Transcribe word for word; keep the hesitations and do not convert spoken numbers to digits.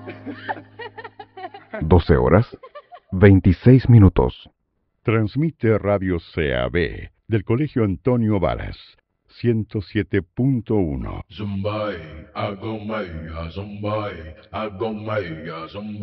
doce horas, veintiséis minutos. Transmite Radio C A B del Colegio Antonio Varas, ciento siete punto uno. Zumbay, Agomay, Zumbay, Agomay, Zumbay.